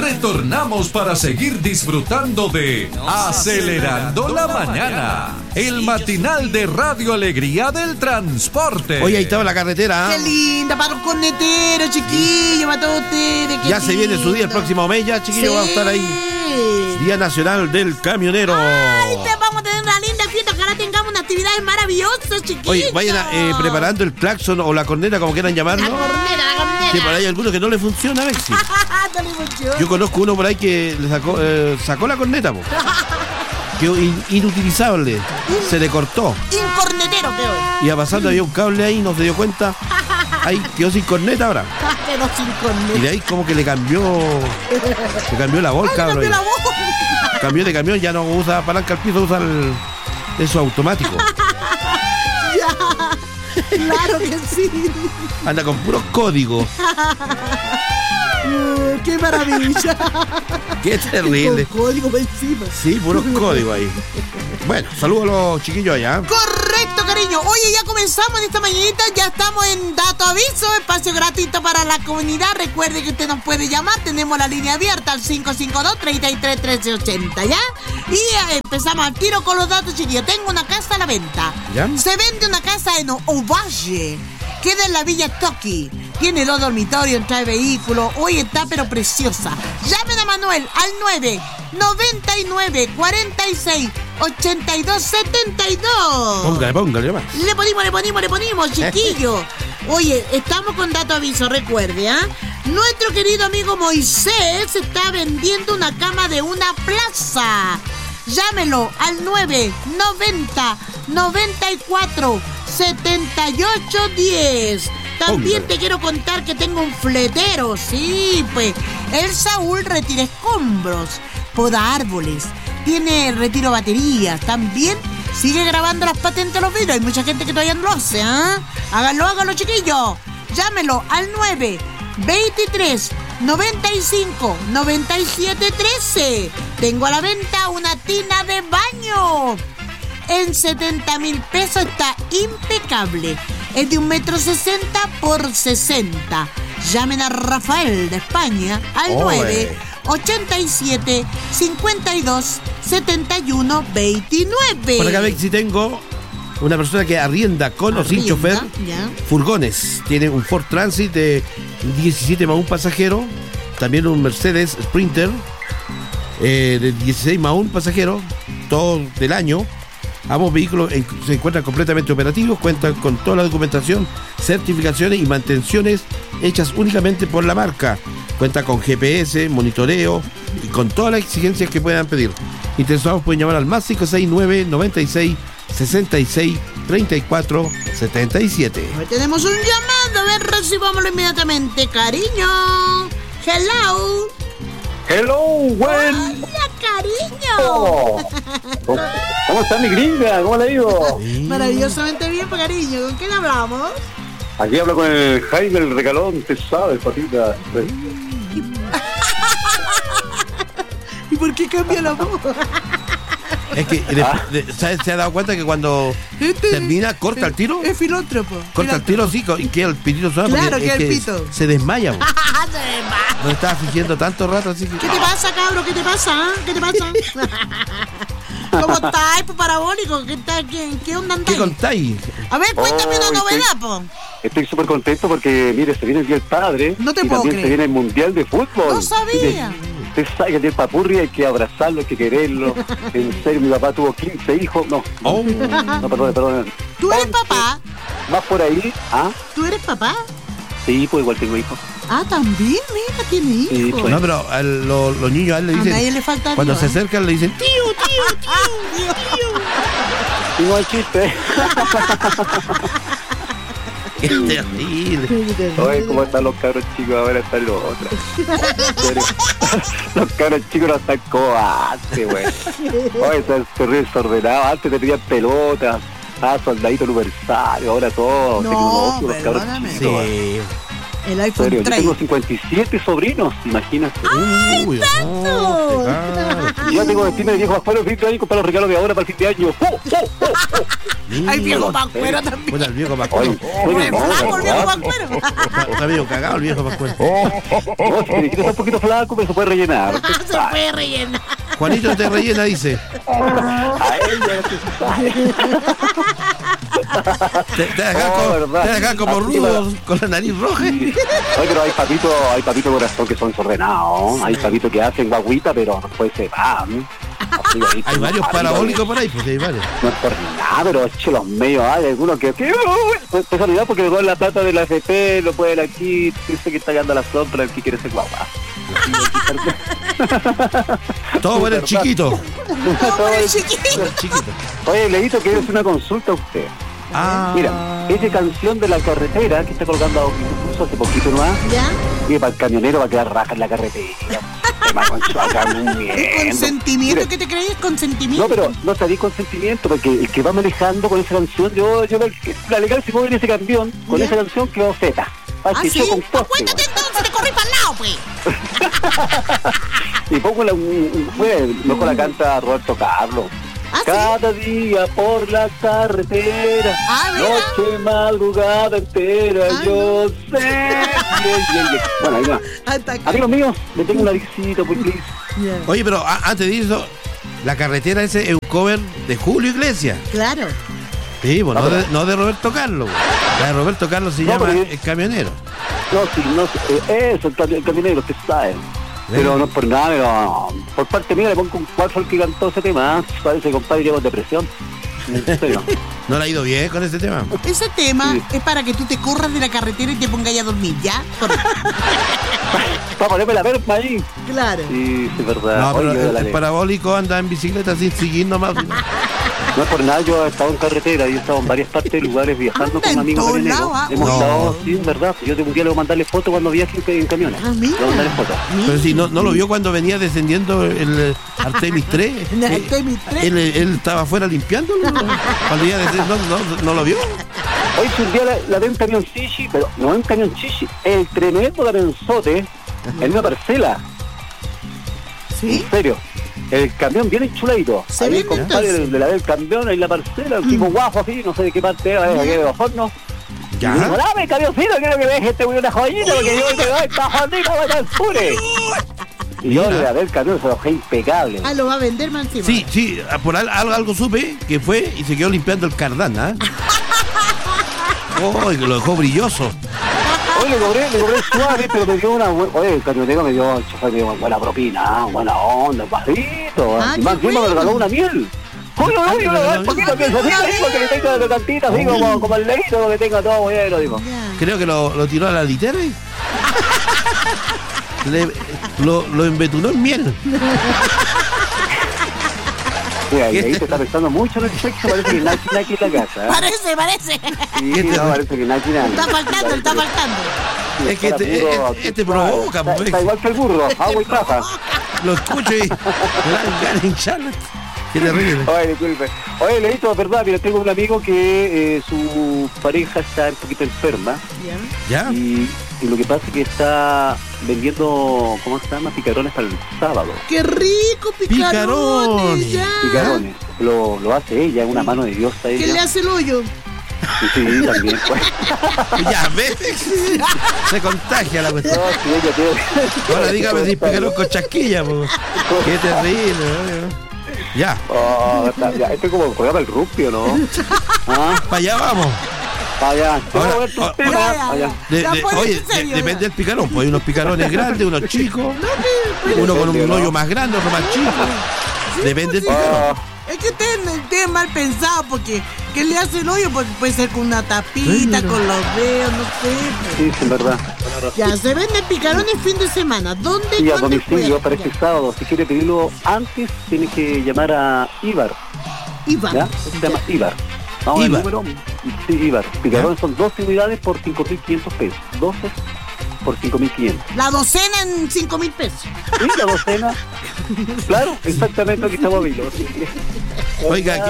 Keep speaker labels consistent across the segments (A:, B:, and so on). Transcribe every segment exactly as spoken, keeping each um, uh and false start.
A: Retornamos para seguir disfrutando de Acelerando la Mañana, el matinal de Radio Alegría del Transporte.
B: Oye, ahí estaba la carretera.
C: Qué linda para los corneteros, chiquillos, para todos ustedes.
B: Ya se viene su día el próximo mes, ya, chiquillos, sí. Va a estar ahí. Día Nacional del Camionero.
C: Ay, te vamos a tener una linda fiesta, ojalá tengamos unas actividades maravillosas, chiquillos.
B: Oye, vayan a, eh, preparando el claxon o la corneta, como quieran llamarlo.
C: La corneta, la corneta.
B: Sí, por ahí hay algunos que no le funciona, Alexis.
C: No le funciona.
B: Yo conozco uno por ahí que le sacó, eh, sacó la corneta, po. Quedó in, inutilizable. Se le cortó.
C: Incornetero quedó.
B: Iba pasando, había un cable ahí, no se dio cuenta. Ahí quedó sin corneta ahora.
C: Quedó sin corneta.
B: Y de ahí como que le cambió. Le cambió la voz, cabrón.
C: Cambió la voz.
B: Cambió de camión, ya no usa palanca al piso, usa el, eso automático.
C: Ya. Claro que sí.
B: Anda con puros códigos.
C: Uh, ¡Qué maravilla!
B: ¡Qué terrible!
C: Con código por encima.
B: Sí, puros códigos ahí. Bueno, saludos a los chiquillos allá.
C: Correcto, cariño. Oye, ya comenzamos en esta mañanita. Ya estamos en Dato Aviso, espacio gratuito para la comunidad. Recuerde que usted nos puede llamar. Tenemos la línea abierta al cinco cinco dos, tres tres, uno tres ocho cero, ¿ya? Y eh, empezamos al tiro con los datos, chiquillos. Tengo una casa a la venta. ¿Ya? Se vende una casa en Ovalle. Queda en la Villa Toki. Tiene dos dormitorios, trae vehículos. Hoy está pero preciosa. Llamen a Manuel al nueve noventa y nueve, cuarenta y seis, ochenta y dos, setenta y dos.
B: Póngale, póngale más.
C: Le ponimos, le ponimos, le ponimos, chiquillo. Oye, estamos con dato aviso, recuerde, ¿ah? ¿eh? Nuestro querido amigo Moisés está vendiendo una cama de una plaza. Llámelo al nueve noventa, noventa y cuatro, setenta y ocho, diez. También te quiero contar que tengo un fletero, sí, pues. El Saúl retira escombros, poda árboles, tiene retiro baterías, también sigue grabando las patentes de los vidrios. Hay mucha gente que todavía no lo hace, ¿ah? ¿eh? Háganlo, háganlo, chiquillos. Llámelo al nueve veintitrés, noventa y cinco, noventa y siete, trece. Tengo a la venta una tina de baño. En setenta mil pesos, está impecable. Es de un metro sesenta por sesenta. Llamen a Rafael de España al oh, nueve ochenta y siete, cincuenta y dos, setenta y uno, veintinueve.
B: Por acá, si tengo una persona que arrienda con arrienda, o sin chofer ya. Furgones. Tiene un Ford Transit de diecisiete más un pasajero. También un Mercedes Sprinter eh, de dieciséis más un pasajero. Todo del año. Ambos vehículos se encuentran completamente operativos, cuentan con toda la documentación, certificaciones y mantenciones hechas únicamente por la marca. Cuenta con G P S, monitoreo y con todas las exigencias que puedan pedir. Interesados pueden llamar al más cinco seis nueve, noventa y seis, sesenta y seis, treinta y cuatro, setenta y siete.
C: Hoy tenemos un llamado, a ver, recibámoslo inmediatamente, cariño. Hello.
D: Hello, buen.
C: Hola, cariño.
D: Oh. ¿Cómo, ¿Cómo está mi gringa? ¿Cómo le ha ido?
C: Maravillosamente bien, cariño. ¿Con quién hablamos?
D: Aquí hablo con el Jaime, el Recalón, usted sabe, patita.
C: ¿Y por qué cambia la voz?
B: Es que, ah. de, de, ¿sabes? ¿Se ha dado cuenta que cuando este, termina, corta el tiro?
C: Es filántropo.
B: Corta
C: filántropo.
B: el tiro, sí, y queda el pitito suave.
C: Claro, que el
B: que
C: pito.
B: Se desmaya.
C: Se desmaya.
B: No estaba fingiendo tanto rato, así que...
C: ¿Qué te pasa, cabro? ¿Qué te pasa? ¿Qué te pasa? ¿Cómo estáis, po, parabólico? ¿Qué, qué, ¿Qué onda andáis?
B: ¿Qué contáis?
C: A ver, cuéntame
D: oh,
C: una novedad,
D: estoy,
C: po.
D: Estoy súper contento porque, mire, se viene el Día del Padre.
C: No te
D: y
C: puedo
D: también
C: creer.
D: se viene el Mundial de Fútbol.
C: No sabía.
D: Usted sabe que el papurri hay que abrazarlo, hay que quererlo. En serio, mi papá tuvo quince hijos. No,
B: oh.
D: no, perdón, perdón.
C: ¿Tú eres papá?
D: Más por ahí, ¿ah?
C: ¿Tú eres papá?
D: Sí, pues igual tengo hijos.
C: Ah, también, mira, tiene hijos. Sí, pues.
B: No, pero a lo, los niños a él le dicen...
C: A nadie le falta
B: cuando
C: Dios,
B: se
C: ¿eh?
B: acercan le dicen... Tío, tío, tío, tío.
D: Y no hay chiste.
B: Qué terrible.
D: Oye, ¿cómo están los cabros chicos? Ahora están los otros. Los cabros chicos no están como antes, güey. Oye, están terrible desordenados. Antes te pedían pelotas. Ah, soldadito universal. Ahora todo.
C: No,
D: los cabros chicos.
B: Sí.
C: El iPhone
D: Yo
C: tres.
D: tengo cincuenta y siete sobrinos, imagínate.
B: Uy,
C: tanto!
B: no, claro.
D: Y yo tengo que vestirme de viejo Pascuero el fin de año y comprar los regalos de ahora para el fin de año. ¡Oh, oh, oh, oh!
C: Hay viejo Pascuero también.
B: Bueno, el viejo
D: Oye,
B: Pascuero.
D: oye, no,
C: Flaco el viejo
D: no,
C: Pascuero.
B: Está, está medio cagado el viejo Pascuero.
D: no, si te quieres un poquito flaco, pero se puede rellenar.
C: Se puede rellenar.
B: Juanito te rellena, dice.
D: A ella, se sabe.
B: Te, te dejas
D: Oh,
B: como,
D: verdad.
B: te dejas como
D: Así
B: rudo, con la nariz roja.
D: Oye, pero hay papitos, hay papitos corazón que son desordenados. Hay papitos que hacen guaguita, pero no puede ser pan. Así, ahí,
B: Hay varios parabólicos por ahí, pues hay varios.
D: No es por nada, pero eche los medios, hay algunos que... que pues casualidad porque le doy la plata de la F P, lo pueden aquí, dice que está llegando a la sombra, el que quiere ser guagua.
B: Todo por el chiquito.
C: Todo el chiquito.
B: El chiquito.
D: Oye, Leito, quiero hacer una consulta a usted.
B: Ah,
D: Mira, esa canción de la carretera que está colgando incluso hace poquito nomás,
C: ¿Ya?
D: y para el camionero va a quedar raja en la carretera. Tema con su acamuniendo.
C: ¿Consentimiento?
D: Mire,
C: ¿Qué te crees? ¿Consentimiento?
D: no, pero no te di consentimiento, porque el que va manejando con esa canción, yo, yo la legal si mueve en ese camión, con
C: ¿Ya?
D: esa canción quedó Z.
C: ¿Ah,
D: Así
C: sí?
D: yo con
C: Pues
D: poste,
C: cuéntate entonces, te corrí para el lado, pues.
D: y pongo la, un, un, bueno, mejor la canta Roberto Carlos.
C: ¿Ah, sí?
D: Cada día por la carretera,
C: Ah, ¿verdad?
D: noche, madrugada entera,
C: Ah,
D: yo sé. Bien, bien, bien. Bueno, ahí va.
C: Hasta acá.
D: Amigos míos, me tengo una visita, pues, please.
C: Ya.
B: oye, pero a- antes de eso, la carretera ese es un cover de Julio Iglesias.
C: Claro.
B: Sí, bueno,
D: No,
B: no, de,
D: pero-
B: no de Roberto Carlos. La de Roberto Carlos se
D: No,
B: llama
D: pero yo-
B: El Camionero.
D: No, sí, no sé, eh, eso, el, cami- el caminero, usted sabe. Pero no es por nada, pero por parte mía le pongo un cuatro al que cantó ese tema. ¿eh? Parece, compadre, llevo depresión. En serio.
B: No le ha ido bien con ese tema.
C: Ese tema
D: Sí.
C: es para que tú te corras de la carretera y te pongas a dormir, ¿ya? Correcto.
D: Para ponerme la verma ahí.
C: Claro.
D: Sí, sí, es verdad.
B: No, pero
D: Oye,
B: el,
D: la
B: el
D: de-
B: parabólico anda en bicicleta sin seguir nomás.
D: No es por nada, yo he estado en carretera y he estado en varias partes de lugares viajando
C: Anda
D: con
C: en
D: amigos
C: todos
D: camioneros.
C: lados, ¿ah?
D: Hemos
B: No.
D: estado, sí, es verdad. Yo de un día le voy a mandarle fotos cuando viaje en, en camiones.
C: Ah, mira.
D: Le voy a mandarle fotos.
B: Pero si no, no lo vio cuando venía descendiendo el eh, Artemis tres.
C: El
B: Eh,
C: Artemis tres.
B: Él, él estaba afuera limpiándolo. Cuando iba descendiendo, no, no, no lo vio.
D: Hoy si un día la, la de un camión chichi, pero no es un camión chichi, el tremendo camionzote en una parcela.
C: ¿Sí?
D: En serio. El camión viene chuladito.
C: Se
D: Ahí,
C: vende
D: compadre,
C: entonces.
D: de la del camión, ahí la parcela, el tipo guapo así, no sé de qué parte era, de aquí de los hornos. Y dijo,
B: Ya.
D: dame camioncito, quiero que me deje este güey una joyita, porque yo te doy esta joyita para el sure. Y yo
B: Mira.
D: le la del camión se lo dejé impecable.
C: Ah, lo va a vender más encima.
B: Sí, sí, por al- algo, algo supe que fue y se quedó limpiando el cardán, ¿ah? Oh, y lo dejó brilloso.
D: Oye, le cobré, le cobré suave, pero me dio una buena... Oye, el camionero me dio, el chofer me dio buena propina, buena onda, bajito.
C: Ah,
D: y más
C: qué
D: encima me
C: bueno.
D: regaló una miel. Oye, oye, yo le doy un poquito de miel, así, porque le tengo de cantita, así como, como el leído, que tenga todo bueno, digo.
C: Ya.
B: Creo que lo, lo tiró a la litera y le- lo, lo embetunó en miel.
D: Mira, y ahí te está pensando mucho en el sexo, parece que Nachi Nachi en la casa. ¿eh?
C: Parece, parece.
D: Sí,
B: ¿Qué te-
D: no, parece que Nachi Nachi.
C: Está faltando, está faltando.
B: Es que este,
D: Puro-
B: este- este provoca,
D: está,
B: pues.
D: está igual que el burro, agua y paja.
B: Lo escucho y me dan ganas de hincharlo. Qué terrible.
D: Oye, disculpe. Oye, Leito, verdad, mira, tengo un amigo que eh, su pareja está un poquito enferma
C: Ya.
B: ¿Ya?
D: y, y lo que pasa es que está vendiendo, ¿cómo se llama? Picarones para el sábado.
C: ¡Qué rico, picarones!
B: Picarones.
C: Ya.
D: Picarones. Lo, lo hace ella, es una mano de Dios a
C: ¿Qué le
D: ella.
C: hace el hoyo?
D: Sí, sí, también, pues.
B: Ya, ¿ves? Se contagia la
D: No,
B: cuestión.
D: sí, ella tiene...
B: Ahora dígame si picaron con chasquilla, pues. Qué terrible, ¿no? Ya,
D: Oh, está, ya, esto es como el programa del rugby, ¿o ¿no? Ah,
B: para allá vamos.
D: para allá.
B: Ahora,
D: Vamos a ver tus
B: ahora-
D: temas,
C: Ya, ya,
D: para allá.
B: De-
C: Ya,
B: de-
C: ponete
B: oye,
C: en serio,
B: de- depende
C: ya.
B: del picarón. Pues hay unos picarones grandes, unos chicos,
C: pues,
B: uno con un
D: Depende, ¿no?
B: hoyo más grande, otro más chico. Depende del picarón.
D: Ah,
C: Es que ustedes ustedes mal pensado porque ¿qué le hace el hoyo? Pues puede ser con una tapita,
B: Claro.
C: con los dedos, no sé.
D: sí, sí, en verdad.
C: Ya, se venden picarones fin de semana. ¿Dónde
D: Y a
C: cuándo y
D: domicilio
C: cuándo?
D: para este sábado. Si quiere pedirlo antes, tiene que llamar a Ibar.
C: Ibar.
D: ¿Ya? Se llama Ibar. Vamos al
B: Ibar.
D: número. Sí, Ibar. Picarones son doce unidades por cinco mil quinientos pesos. doce por cinco mil quinientos.
C: La docena en cinco mil pesos.
D: Y la docena. Claro, exactamente, aquí estamos vivos.
B: Oiga,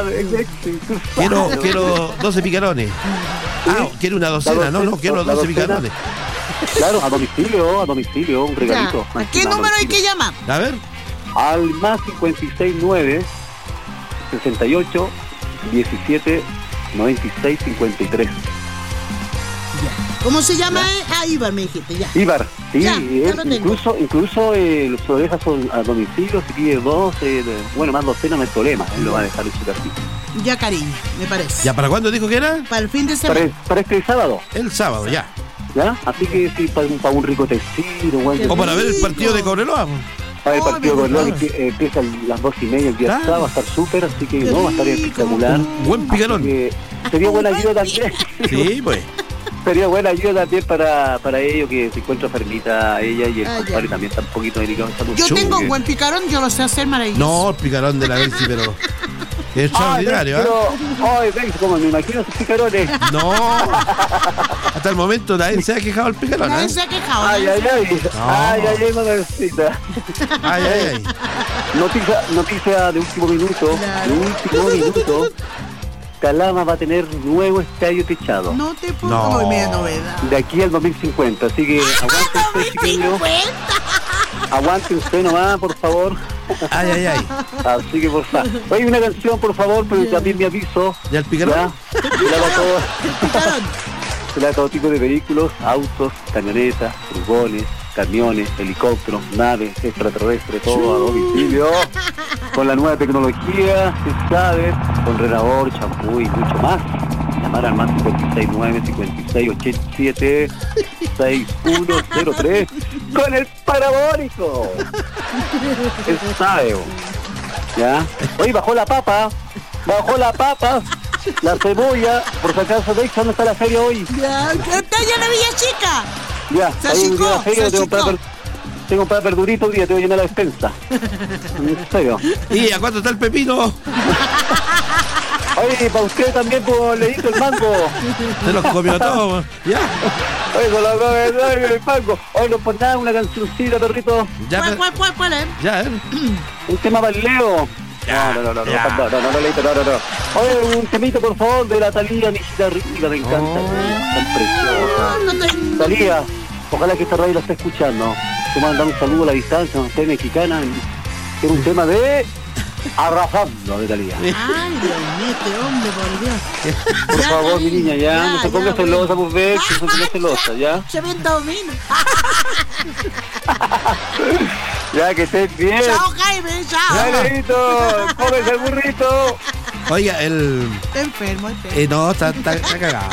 B: quiero, quiero doce picarones. Ah, quiere una docena, no, no, quiero
D: La
B: doce
D: docena.
B: picarones.
D: Claro, a domicilio, a domicilio, un regalito.
C: Ya. ¿A qué número hay que llamar?
B: A ver.
D: Al más cincuenta y seis nueve, sesenta y ocho, diecisiete, noventa y seis, cincuenta y tres.
C: ¿Cómo se llama? Ah, Ibar, me dijiste, ya.
D: Ibar, sí,
C: Ya,
D: eh,
C: ya lo tengo.
D: incluso, incluso eh, los orejas son a domicilio, si pide dos, eh, de- bueno, más docena no hay problema, él lo va a dejar en su casita.
C: Ya, cariño, me parece.
B: ¿Ya para cuándo dijo que era?
C: Para el fin de
D: Para,
C: semana.
D: para este sábado,
B: El sábado, ya.
D: ¿ya? Así que sí, para, un- para un rico tecito, bueno,
B: O para ver el
C: rico.
B: partido de Cobreloa.
D: para el
C: Oh,
D: partido
C: me
D: con
C: gusta.
D: Loli, que eh, empieza a las dos y media el día
B: Claro.
D: sábado, va a estar súper, así que
C: Qué
D: no, va a estar
C: rico.
D: espectacular.
B: Buen picarón.
D: Eh, sería buena ayuda también.
B: Sí, pues.
D: Sería buena ayuda también para, para ellos que se encuentra enfermita ella y el
C: Ah,
D: compadre
C: ya.
D: también está un poquito delicado de salud.
C: Yo
B: Chu,
C: tengo
B: que-
C: un buen picarón, yo lo sé hacer maravilloso.
B: No, el picarón de la Bexi, pero. Es
D: Ay,
B: extraordinario, ¿eh?
D: pero, ay, ven, como me imagino esos picarones.
B: No. Hasta el momento nadie se ha quejado el picarón,
C: Nadie
B: ¿eh?
C: se ha quejado.
D: Ay,
C: nadie
D: ay,
C: se-
D: ay.
B: No.
D: Ay, ay, ay, mamacita.
B: Ay, ay, ay.
D: Noticia, noticia de último minuto.
C: Claro.
D: De último minuto. Calama va a tener nuevo estadio techado.
C: No te puedo.
B: No.
C: Muy media novedad.
D: De aquí al dos mil cincuenta. Así que aguántense, chiquillos. Aguántense nomás, por favor.
B: Ay, ay, ay.
D: Así que por favor. Oye, una canción, por favor, pero también me aviso.
B: ¿Ya el picarón?
D: Ya. Se la hago a todo,
C: Picarón.
D: se la hago a todo tipo de vehículos, autos, camionetas, furgones, camiones, helicópteros, naves, extraterrestres, todo a domicilio. Con la nueva tecnología, se sabe, con renovador, champú y mucho más. Llamar al más cincuenta y seis nueve, cincuenta y seis, ochenta y siete, sesenta y uno cero tres con el parabólico. Se sabe, bo. ¿Ya? Oye, bajó la papa, bajó la papa, la cebolla, por si acaso, ¿veis dónde está la feria hoy?
C: Ya, está ya la Villa Chica.
D: Ya,
C: Se
D: ahí
C: achicó,
D: voy a la feria,
C: se
D: tengo que comprar
C: achicó.
D: ver- tengo que comprar verdurito hoy día, tengo que llenar la despensa. En serio.
B: ¿Y a cuánto está el pepino?
D: Oye, para usted también, pues, le hizo el mango.
B: Se los comió todo. Ya.
D: Oye, con la verdad, el mango. Oye, no por nada, una cancioncita, perrito.
B: Ya,
C: ¿Cuál,
B: pe-
C: cuál, cuál, cuál es?
B: ya, ¿eh?
D: Un tema para el Leo.
B: Ya,
D: No, no, no, no,
B: ya.
D: no, no, no, no, no, Leito, no, no, no. Oye, un temito, por favor, de la Talía, mi hijita rica, me encanta.
B: Oh.
D: Tan preciosa.
C: No, no te-
D: Talía, ojalá que esta radio la esté escuchando. Te mandar un saludo a la distancia, usted es mexicana. Es un tema de Arrasando de Talía.
C: Ay, Dios mío, este hombre, por Dios.
D: Por
C: Ya,
D: favor, mi niña, ya,
C: ya,
D: no se ponga
C: ya,
D: celosa,
C: bueno.
D: pues ve, que se ponga celosa, ya.
C: Se me domina.
D: Ya, que estés bien.
C: Chao, Jaime,
D: Ya,
C: chao.
D: Leito, cómese el burrito.
B: Oiga, el.
C: Está enfermo, está enfermo.
B: Eh, no, está, está, está cagado.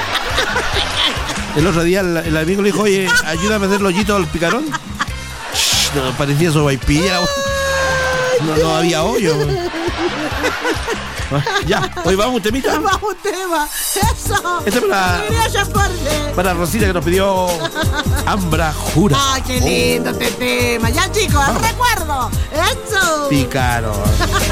B: El otro día el, el amigo le dijo, oye, ayúdame a hacer el hoyito al picarón. Shh, no, parecía sopaipilla. No, no había hoyo. Ya, hoy vamos un temita.
C: Vamos a un tema. Eso.
B: Este es para-
C: Quería chaparle.
B: Para Rosita que nos pidió Ambra Jura.
C: Ay, qué lindo este tema. Ya, chicos, recuerdo. Eso.
B: Picarón.